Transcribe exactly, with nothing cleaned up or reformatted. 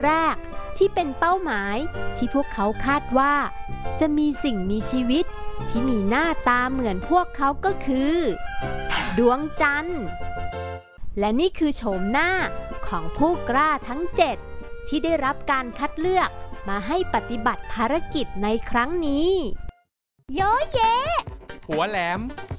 แรกที่เป็นเป้าหมายที่พวกเขาคาดว่าจะมีสิ่งมีชีวิตที่มีหน้าตาเหมือนพวกเขาก็คือดวงจันทร์และนี่คือโฉมหน้าของผู้กล้าทั้งเจ็ดที่ได้รับการคัดเลือกมาให้ปฏิบัติภารกิจในครั้งนี้โยเยหัวแหลม